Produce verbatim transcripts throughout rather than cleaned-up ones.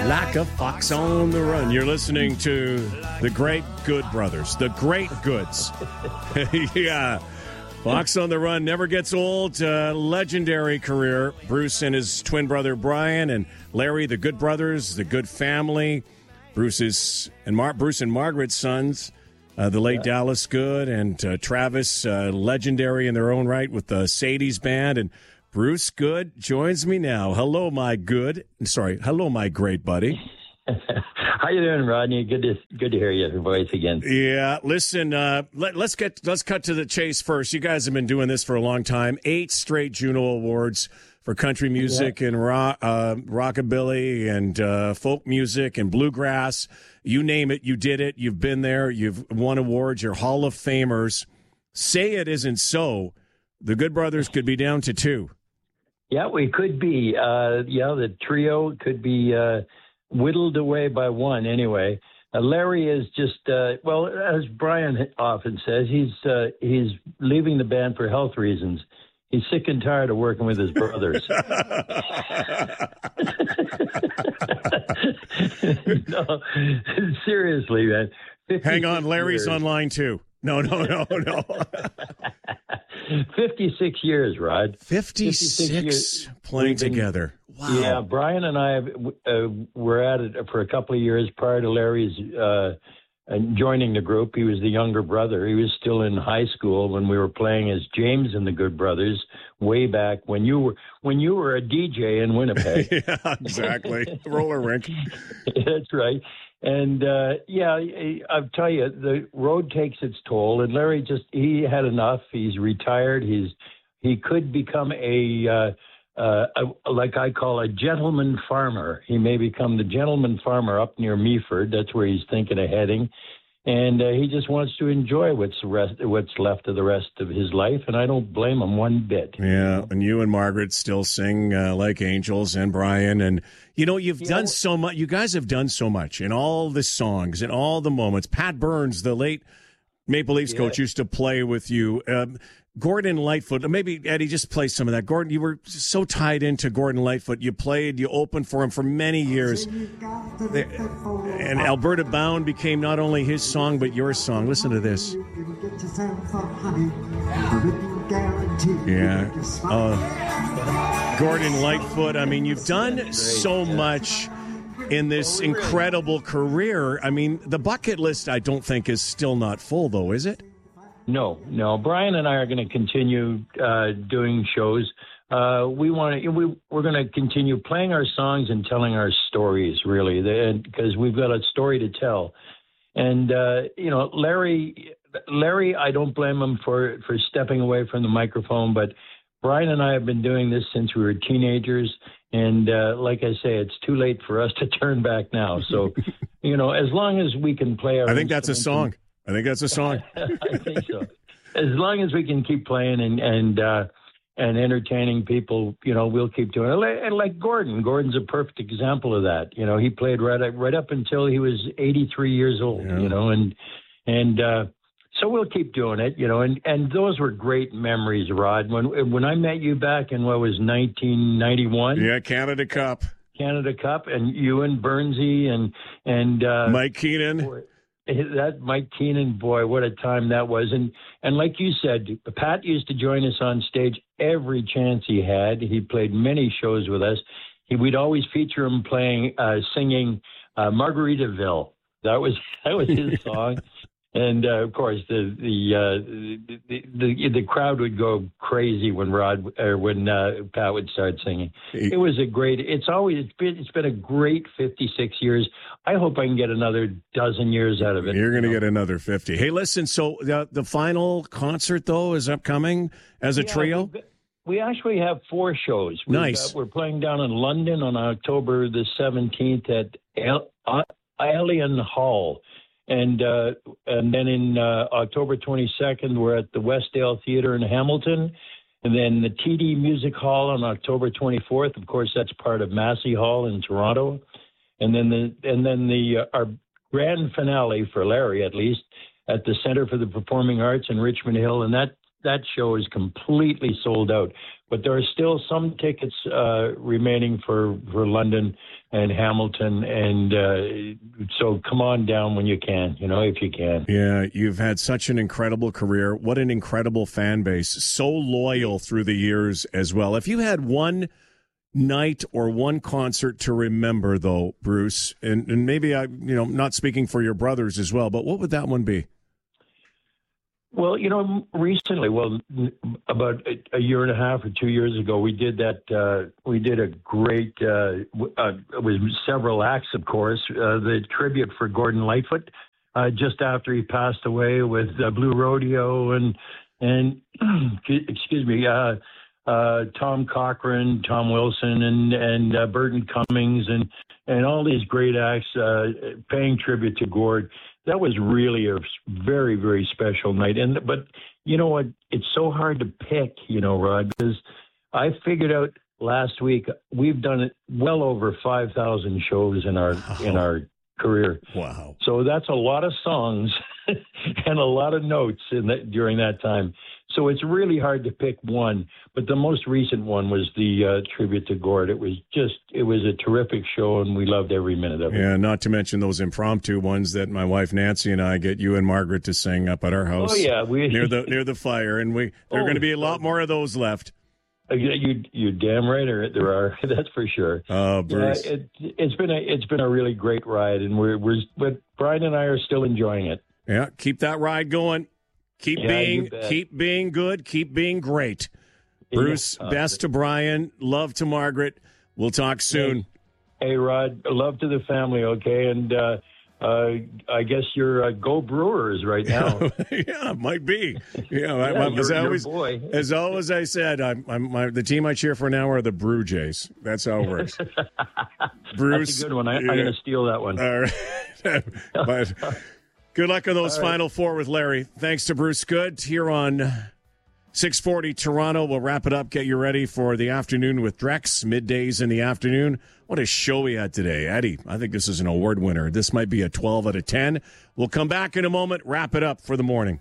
Like a fox on the run. You're listening to the Great Good Brothers, the Great Goods. Yeah. Fox on the Run never gets old. Uh, legendary career. Bruce and his twin brother Brian and Larry, the Good Brothers, the Good Family. Bruce's and Mar- Bruce and Margaret's sons, uh, the late yeah. Dallas Good and uh, Travis, uh, legendary in their own right with the Sadie's Band. And Bruce Good joins me now. Hello, my good. Sorry, hello, my great buddy. How you doing, Rodney? Good to good to hear your voice again. Yeah, listen. Uh, let, let's get let's cut to the chase first. You guys have been doing this for a long time. Eight straight Juno Awards for country music yeah. and rock, uh, rockabilly and uh, folk music and bluegrass. You name it, you did it. You've been there. You've won awards. You're Hall of Famers. Say it isn't so. The Good Brothers could be down to two. Yeah, we could be. Uh, yeah, the trio could be. Uh, whittled away by one anyway. Uh, Larry is just, uh, well, as Brian often says, he's uh, he's leaving the band for health reasons. He's sick and tired of working with his brothers. No, seriously, man. Hang on, Larry's years. online too. No, no, no, no. fifty-six years, Rod. fifty-six, fifty-six years. Playing been, together. Wow. Yeah, Brian and I uh, were at it for a couple of years prior to Larry's uh, joining the group. He was the younger brother. He was still in high school when we were playing as James and the Good Brothers way back when you were when you were a D J in Winnipeg. Yeah, exactly. Roller rink. That's right. And, uh, yeah, I'll tell you, the road takes its toll. And Larry just, he had enough. He's retired. He's, he could become a, uh, uh, a, like I call a gentleman farmer. He may become the gentleman farmer up near Meaford. That's where he's thinking of heading. And uh, he just wants to enjoy what's rest, what's left of the rest of his life, and I don't blame him one bit. Yeah, and you and Margaret still sing uh, like angels, and Brian, and you know you've you done know, so much. You guys have done so much in all the songs, in all the moments. Pat Burns, the late Maple Leafs yeah. coach, used to play with you. Um, Gordon Lightfoot, maybe Eddie, just play some of that. Gordon, you were so tied into Gordon Lightfoot. You played, you opened for him for many years. And Alberta Bound became not only his song, but your song. Listen to this. Yeah. Uh, Gordon Lightfoot, I mean, you've done so much in this incredible career. I mean, the bucket list, I don't think, is still not full, though, is it? No, no. Brian and I are going to continue uh, doing shows. Uh, we want to. We, we're going to continue playing our songs and telling our stories, really, because we've got a story to tell. And uh, you know, Larry, Larry, I don't blame him for for stepping away from the microphone, but Brian and I have been doing this since we were teenagers. And uh, like I say, it's too late for us to turn back now. So, you know, as long as we can play our, I think that's a song. I think that's a song. I think so. As long as we can keep playing and and uh, and entertaining people, you know, we'll keep doing it. And like Gordon, Gordon's a perfect example of that. You know, he played right up, right up until he was eighty-three years old. Yeah. You know, and and uh, so we'll keep doing it. You know, and, and those were great memories, Rod. When when I met you back in what was nineteen ninety-one. Yeah, Canada Cup. Canada Cup, and you and Burnsy and and uh, Mike Keenan. That Mike Keenan, boy, what a time that was. And and like you said, Pat used to join us on stage every chance he had. He played many shows with us. He, we'd always feature him playing, uh, singing uh, Margaritaville. That was that was his song. And uh, of course, the the, uh, the the the crowd would go crazy when Rod or when uh, Pat would start singing. It was a great. It's always it's been it's been a great fifty-six years. I hope I can get another dozen years out of it. You're going to get another fifty. Hey, listen. So the the final concert though is upcoming as a yeah, trio. We actually have four shows. We've, nice. Uh, we're playing down in London on October the seventeenth at Alien Hall. And uh, and then in uh, October twenty-second, we're at the Westdale Theatre in Hamilton. And then the T D Music Hall on October twenty-fourth. Of course, that's part of Massey Hall in Toronto. And then the and then the uh, our grand finale for Larry, at least, at the Center for the Performing Arts in Richmond Hill. And that, that show is completely sold out. but there are still some tickets uh, remaining for, for London and Hamilton. And uh, so come on down when you can, you know, if you can. Yeah, you've had such an incredible career. What an incredible fan base. So loyal through the years as well. If you had one night or one concert to remember, though, Bruce, and, and maybe I, you know, not speaking for your brothers as well, but what would that one be? Well, you know, recently, well, about a, a year and a half or two years ago, we did that. Uh, we did a great, uh, uh, it was several acts, of course, uh, the tribute for Gordon Lightfoot, uh, just after he passed away with uh, Blue Rodeo and, and excuse me, uh, uh, Tom Cochrane, Tom Wilson, and, and uh, Burton Cummings, and, and all these great acts uh, paying tribute to Gord. That was really a very, very special night. And but you know what? It's so hard to pick, you know, Rod, because I figured out last week we've done it well over five thousand shows in our wow. in our career. Wow! So that's a lot of songs and a lot of notes in that during that time. So it's really hard to pick one, but the most recent one was the uh, tribute to Gord. It was just, it was a terrific show, and we loved every minute of it. Yeah, not to mention those impromptu ones that my wife Nancy and I get you and Margaret to sing up at our house. Oh yeah, we near the near the fire, and we there are oh, going to be a lot more of those left. Uh, you you damn right there are. That's for sure. Oh, Bruce, uh, it, it's been a it's been a really great ride, and we're we're but Brian and I are still enjoying it. Yeah, keep that ride going. Keep yeah, being keep being good. Keep being great. Bruce, yeah. best to Brian. Love to Margaret. We'll talk soon. Hey, hey Rod. Love to the family, okay? And uh, uh, I guess you're uh, Go Brewers right now. Yeah, it might be. Yeah, yeah I, you're, as, you're always, boy. as always, I said, I'm, I'm, my, the team I cheer for now are the Brew Jays. That's how it works. Bruce. That's a good one. I, yeah. I'm going to steal that one. All right. But good luck on those right. Final Four with Larry. Thanks to Bruce Good here on six forty Toronto. We'll wrap it up, get you ready for the afternoon with Drex, middays in the afternoon. What a show we had today. Eddie, I think this is an award winner. This might be a twelve out of ten. We'll come back in a moment, wrap it up for the morning.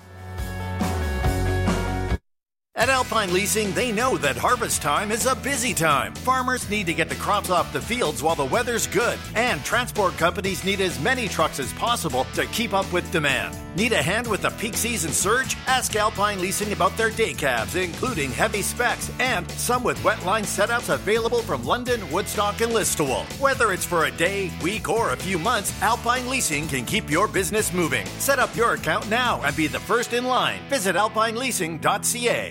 At Alpine Leasing, they know that harvest time is a busy time. Farmers need to get the crops off the fields while the weather's good. And transport companies need as many trucks as possible to keep up with demand. Need a hand with the peak season surge? Ask Alpine Leasing about their day cabs, including heavy specs, and some with wetline setups available from London, Woodstock, and Listowel. Whether it's for a day, week, or a few months, Alpine Leasing can keep your business moving. Set up your account now and be the first in line. Visit alpine leasing dot c a.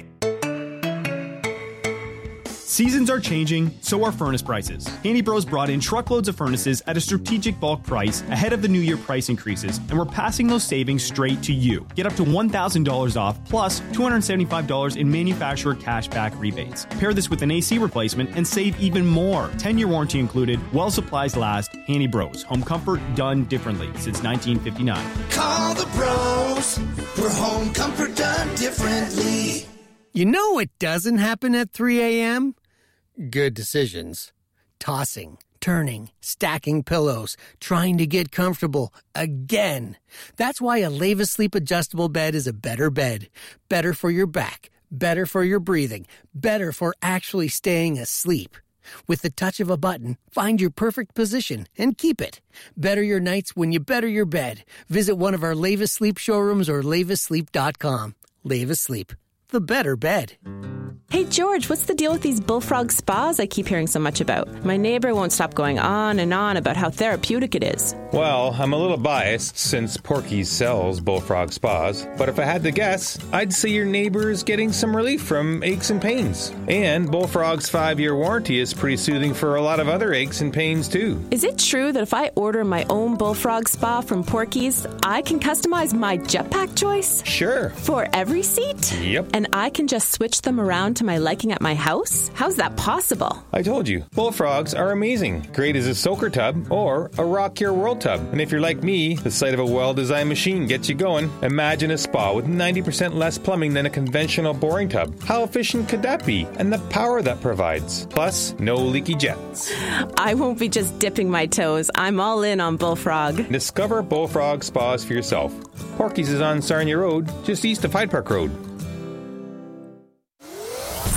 Seasons are changing, so are furnace prices. Handy Bros brought in truckloads of furnaces at a strategic bulk price ahead of the new year price increases, and we're passing those savings straight to you. Get up to one thousand dollars off, plus two hundred seventy-five dollars in manufacturer cashback rebates. Pair this with an A C replacement and save even more. ten-year warranty included, while supplies last. Handy Bros, home comfort done differently since nineteen fifty-nine. Call the bros for home comfort done differently. You know what doesn't happen at three a.m.? Good decisions. Tossing, turning, stacking pillows, trying to get comfortable again. That's why a Leva Sleep adjustable bed is a better bed. Better for your back, better for your breathing, better for actually staying asleep. With the touch of a button, find your perfect position and keep it. Better your nights when you better your bed. Visit one of our Leva Sleep showrooms or leva sleep dot com. Leva Sleep, the better bed. Hey, George, what's the deal with these bullfrog spas I keep hearing so much about? My neighbor won't stop going on and on about how therapeutic it is. Well, I'm a little biased since Porky's sells bullfrog spas, but if I had to guess, I'd say your neighbor is getting some relief from aches and pains. And Bullfrog's five-year warranty is pretty soothing for a lot of other aches and pains, too. Is it true that if I order my own bullfrog spa from Porky's, I can customize my jetpack choice? Sure. For every seat? Yep. And I can just switch them around to my liking at my house? How's that possible? I told you, bullfrogs are amazing. Great as a soaker tub or a Rock Your World tub. And if you're like me, the sight of a well-designed machine gets you going. Imagine a spa with ninety percent less plumbing than a conventional boring tub. How efficient could that be? And the power that provides. Plus, no leaky jets. I won't be just dipping my toes. I'm all in on Bullfrog. Discover Bullfrog spas for yourself. Porky's is on Sarnia Road, just east of Hyde Park Road.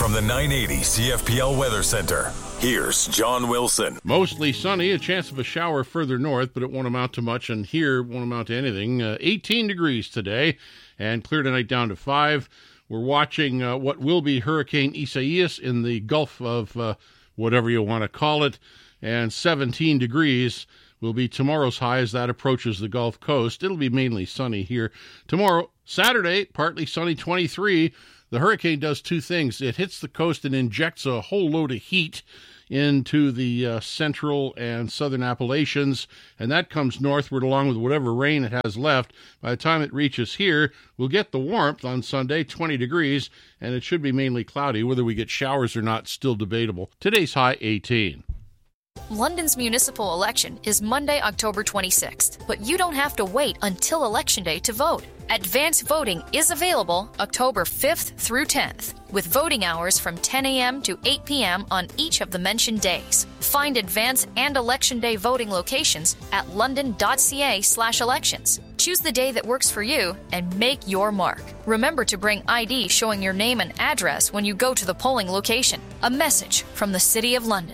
From the nine eighty C F P L Weather Center, here's John Wilson. Mostly sunny, a chance of a shower further north, but it won't amount to much, and here won't amount to anything. Uh, eighteen degrees today, and clear tonight down to five. We're watching uh, what will be Hurricane Isaias in the Gulf of uh, whatever you want to call it, and seventeen degrees will be tomorrow's high as that approaches the Gulf Coast. It'll be mainly sunny here. Tomorrow, Saturday, partly sunny, twenty-three. The hurricane does two things. It hits the coast and injects a whole load of heat into the uh, central and southern Appalachians, and that comes northward along with whatever rain it has left. By the time it reaches here, we'll get the warmth on Sunday, twenty degrees, and it should be mainly cloudy. Whether we get showers or not, still debatable. Today's high, eighteen. London's municipal election is Monday, October twenty-sixth, but you don't have to wait until Election Day to vote. Advance voting is available October fifth through tenth, with voting hours from ten a.m. to eight p.m. on each of the mentioned days. Find advance and Election Day voting locations at london.ca slash elections. Choose the day that works for you and make your mark. Remember to bring I D showing your name and address when you go to the polling location. A message from the City of London.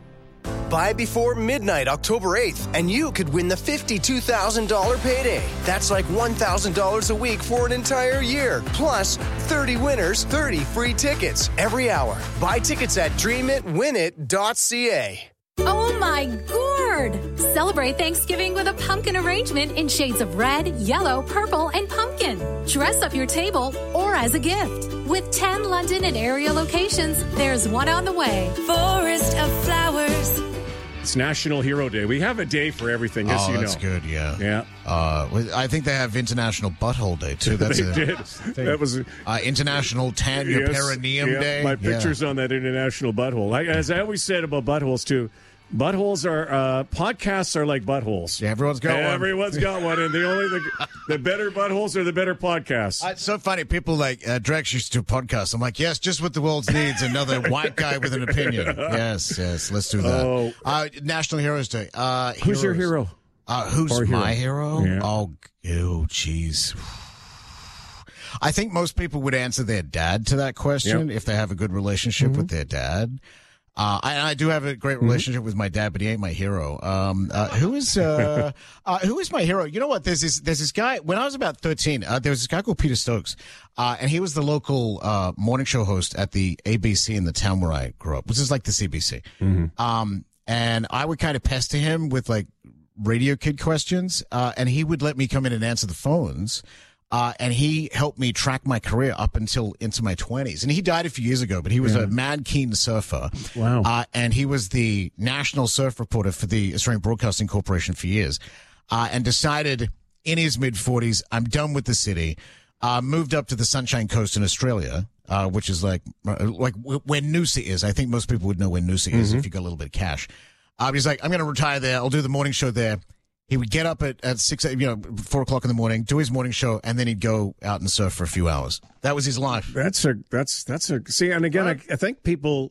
Buy before midnight, October eighth, and you could win the fifty-two thousand dollars payday. That's like one thousand dollars a week for an entire year. Plus, thirty winners, thirty free tickets every hour. Buy tickets at dream it win it dot c a. Oh my gourd! Celebrate Thanksgiving with a pumpkin arrangement in shades of red, yellow, purple, and pumpkin. Dress up your table or as a gift. With ten London and area locations, there's one on the way. Forest of Flowers. It's National Hero Day. We have a day for everything, as oh, you know. that's good, yeah. Yeah. Uh, I think they have International Butthole Day, too. That's they a, did. That was uh, International Tanya yes, Perineum yeah, Day. My picture's yeah. on that International Butthole. I, as I always said about buttholes, too, buttholes are, uh, podcasts are like buttholes. Yeah, everyone's got one. Everyone's got one, and the only, the, the better buttholes are the better podcasts. Uh, it's so funny. People like, uh, Drex used to do podcasts. I'm like, yes, just what the world needs, another white guy with an opinion. Yes, yes, let's do that. Oh. Uh, National Heroes Day. Uh, who's heroes. your hero? Uh, who's or my hero? hero? Yeah. Oh, oh, jeez. I think most people would answer their dad to that question yep. if they have a good relationship mm-hmm. with their dad. Uh, I, I do have a great relationship mm-hmm. with my dad, but he ain't my hero. Um, uh, who is, uh, uh, who is my hero? You know what? There's this, there's this guy, when I was about thirteen, uh, there was this guy called Peter Stokes, uh, and he was the local, uh, morning show host at the A B C in the town where I grew up, which is like the C B C. Mm-hmm. Um, and I would kind of pester him with like radio kid questions, uh, and he would let me come in and answer the phones. Uh, and he helped me track my career up until into my twenties. And he died a few years ago, but he was yeah. a mad keen surfer. Wow. Uh, and he was the national surf reporter for the Australian Broadcasting Corporation for years. Uh, and decided in his mid forties, I'm done with the city. Uh, moved up to the Sunshine Coast in Australia, uh, which is like, like where Noosa is. I think most people would know where Noosa is mm-hmm. if you got a little bit of cash. Uh, he's like, I'm going to retire there. I'll do the morning show there. He would get up at, at six, you know, four o'clock in the morning, do his morning show, and then he'd go out and surf for a few hours. That was his life. That's a, that's, that's a, see, and again, I, I think people,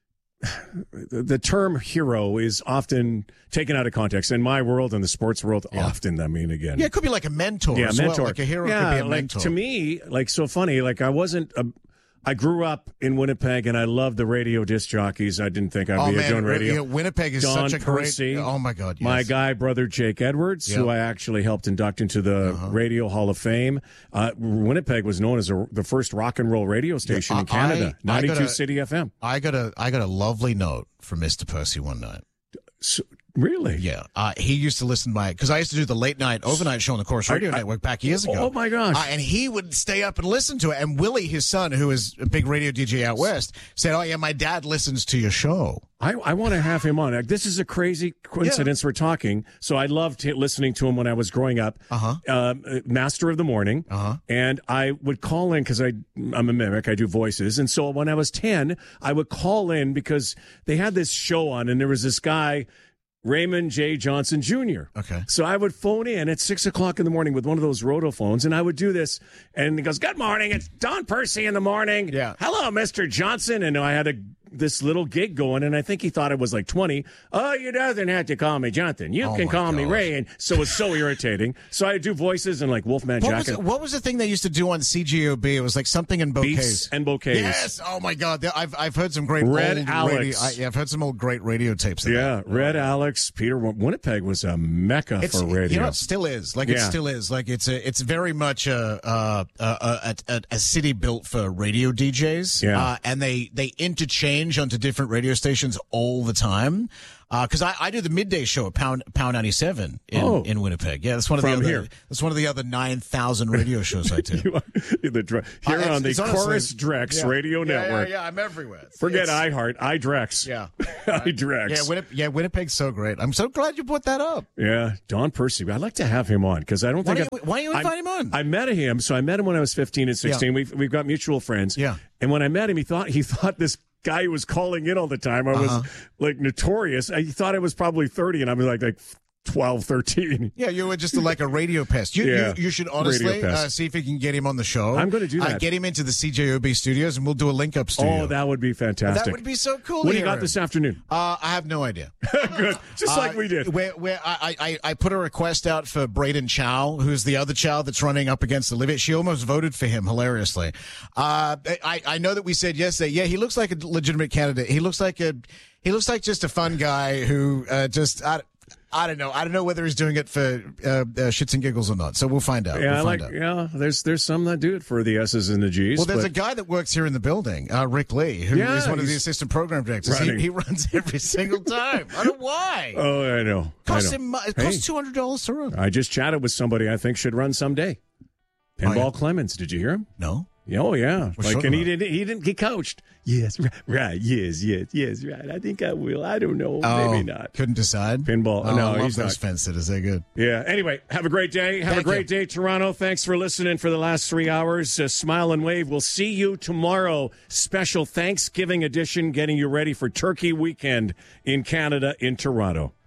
the, the term hero is often taken out of context. In my world, in the sports world, yeah. often, I mean, again. Yeah, it could be like a mentor. Yeah, as mentor. Well. Like a hero yeah, could be a like, mentor. To me, like, so funny, like, I wasn't a, I grew up in Winnipeg, and I loved the radio disc jockeys. I didn't think I'd oh, be man, doing radio. You know, Winnipeg is Don such a Percy, great... Oh, my God, yes. My guy, brother Jake Edwards, yep. who I actually helped induct into the uh-huh. Radio Hall of Fame. Uh, Winnipeg was known as a, the first rock and roll radio station yeah, in Canada, I, ninety-two I got a, City F M. I got a, I got a lovely note from Mister Percy one night. So, really? Yeah. Uh, he used to listen to my, because I used to do the late night overnight show on the Chorus Radio I, I, Network back years ago. Oh, my gosh. Uh, and he would stay up and listen to it. And Willie, his son, who is a big radio D J out west, said, oh, yeah, my dad listens to your show. I, I want to have him on. This is a crazy coincidence yeah. we're talking. So I loved t- listening to him when I was growing up. Uh-huh. Uh, Master of the Morning. Uh-huh. And I would call in because I'm a mimic. I do voices. And so when I was ten, I would call in because they had this show on, and there was this guy, Raymond J. Johnson Junior Okay. So I would phone in at six o'clock in the morning with one of those rotophones, and I would do this, and he goes, good morning, it's Don Percy in the morning. Yeah. Hello, Mister Johnson. And I had to this little gig going, and I think he thought it was like twenty. Oh, you doesn't have to call me Jonathan. You Oh can my call me gosh. Ray. And so it was so irritating. So I do voices and like Wolfman What Jack. was, and- it- what was the thing they used to do on C G O B? It was like something in bouquets. Beefs and bouquets. Yes. Oh my God. There- I've I've heard some great Red old Alex. Radio, I, yeah, I've heard some old great radio tapes. Of Yeah, that. Red Alex, Peter. Winnipeg was a mecca It's, for radio. You know, it still is. Like it Yeah. still is. Like it's a, it's very much a a, a, a, a city built for radio D Js. Yeah. Uh, and they they interchange onto different radio stations all the time. Because I, I do the midday show at Pound Pound ninety-seven in, Oh. in Winnipeg. Yeah, that's one of From the other. here. That's one of the other nine thousand radio shows I do. You are- the dr- here Uh, on the it's honestly- Chorus Drex Yeah. Radio Yeah, Network. Yeah, yeah, I'm everywhere. Forget It's- iHeart, iDrex. Yeah. iDrex. Yeah, Winnip- yeah, Winnipeg's so great. I'm so glad you brought that up. Yeah, Don Percy. I'd like to have him on because I don't Why think. don't you- I've- why don't you invite I- him on? I met him, so I met him when I was fifteen and sixteen. Yeah. We've we've got mutual friends. Yeah. And when I met him, he thought he thought this guy who was calling in all the time, I was Uh-huh. like notorious. I thought I was probably thirty, and I was like like twelve, thirteen. Yeah, you were just like a radio pest. You, Yeah. you, you should Radio honestly pest. uh, see if you can get him on the show. I'm gonna do Uh, that. get him into the C J O B studios, and we'll do a link up studio. Oh, that would be fantastic. That would be so cool. What to do you hear got him. this afternoon? Uh, I have no idea. Good, just Uh, like we did. Where, where I, I, I put a request out for Braden Chow, who's the other Chow that's running up against Olivia. She almost voted for him, hilariously. Uh, I, I know that we said yesterday, yeah, he looks like a legitimate candidate. He looks like a, he looks like just a fun guy who uh, just, I, I don't know. I don't know whether he's doing it for uh, uh, shits and giggles or not. So we'll find out. Yeah, we'll I find like. out. Yeah, there's there's some that do it for the S's and the G's. Well, there's but- a guy that works here in the building, uh, Rick Lee, who is Yeah, one of the he's assistant program directors. He, running. he runs every single time. I don't know why. Oh, I know. Costs I know. him. mo- It Hey. costs two hundred dollars to run. I just chatted with somebody I think should run someday. Pinball Oh, yeah. Clemens. Did you hear him? No. Yeah, Oh yeah, What's like talking and he about? didn't. He didn't. He coached. Yes, right, right. Yes, yes, yes, right. I think I will. I don't know. Oh, Maybe not. Couldn't decide. Pinball. Oh, no, I love he's those not. fence sitters. They're good. Yeah. Anyway, have a great day. Have Thank a great you. day, Toronto. Thanks for listening for the last three hours. Uh, smile and wave. We'll see you tomorrow. Special Thanksgiving edition, getting you ready for Turkey weekend in Canada, in Toronto.